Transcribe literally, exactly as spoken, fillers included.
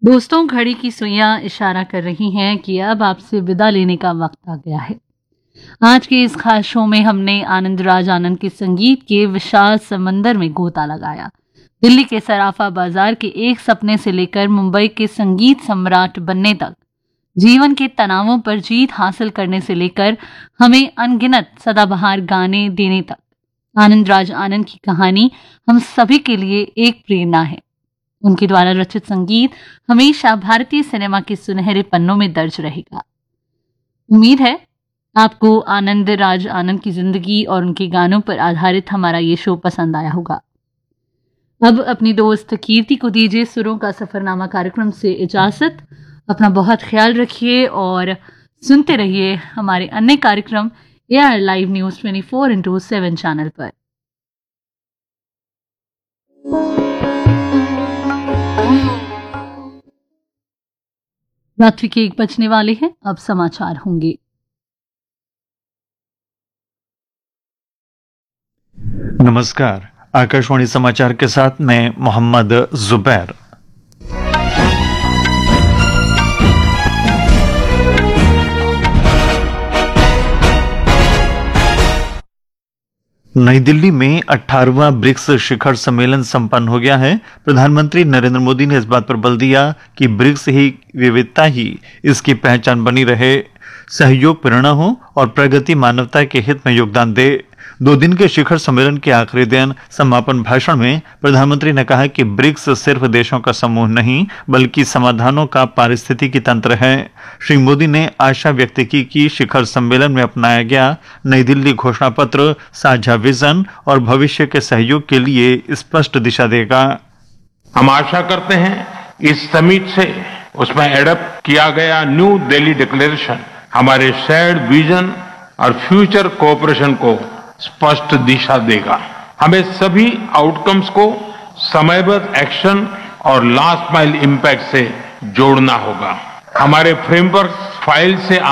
दोस्तों, घड़ी की सुइयां इशारा कर रही हैं कि अब आपसे विदा लेने का वक्त आ गया है। आज के इस खास शो में हमने आनंदराज आनंद के संगीत के विशाल समंदर में गोता लगाया। दिल्ली के सराफा बाजार के एक सपने से लेकर मुंबई के संगीत सम्राट बनने तक, जीवन के तनावों पर जीत हासिल करने से लेकर हमें अनगिनत सदाबहार गाने देने तक, आनंदराज आनंद की कहानी हम सभी के लिए एक प्रेरणा है। उनके द्वारा रचित संगीत हमेशा भारतीय सिनेमा के सुनहरे पन्नों में दर्ज रहेगा। उम्मीद है आपको आनंदराज आनंद की जिंदगी और उनके गानों पर आधारित हमारा ये शो पसंद आया होगा। अब अपनी दोस्त कीर्ति को दीजिए सुरों का सफरनामा कार्यक्रम से इजाजत। अपना बहुत ख्याल रखिए और सुनते रहिए हमारे अन्य कार्यक्रम A R live news twenty four into seven channel पर। रात्रि के एक बजने वाले हैं, अब समाचार होंगे। नमस्कार, आकाशवाणी समाचार के साथ मैं मोहम्मद जुबैर। नई दिल्ली में अठारहवां ब्रिक्स शिखर सम्मेलन संपन्न हो गया है। प्रधानमंत्री नरेंद्र मोदी ने इस बात पर बल दिया कि ब्रिक्स ही विविधता ही इसकी पहचान बनी रहे, सहयोग प्रेरणा हो और प्रगति मानवता के हित में योगदान दे। दो दिन के शिखर सम्मेलन के आखिरी दिन समापन भाषण में प्रधानमंत्री ने कहा कि ब्रिक्स सिर्फ देशों का समूह नहीं बल्कि समाधानों का पारिस्थितिकी तंत्र है। श्री मोदी ने आशा व्यक्त की कि शिखर सम्मेलन में अपनाया गया नई दिल्ली घोषणा पत्र साझा विजन और भविष्य के सहयोग के लिए स्पष्ट दिशा देगा। हम आशा करते हैं इस समिट से उसमें एडप्ट किया गया न्यू दिल्ली डिक्लेरेशन हमारे शेयर्ड विजन और फ्यूचर कोऑपरेशन को स्पष्ट दिशा देगा। हमें सभी आउटकम्स को समयबद्ध एक्शन और लास्ट माइल इम्पैक्ट से जोड़ना होगा। हमारे फ्रेमवर्क फाइल से